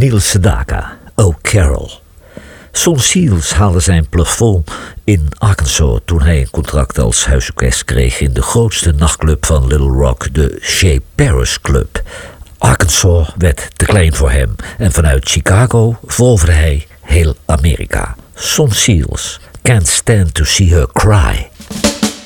Neil Sedaka, Oh Carol. Son Seals haalde zijn plafond in Arkansas toen hij een contract als huisorkest kreeg in de grootste nachtclub van Little Rock, de Shea Paris Club. Arkansas werd te klein voor hem en vanuit Chicago veroverde hij heel Amerika. Son Seals, Can't Stand to See Her Cry.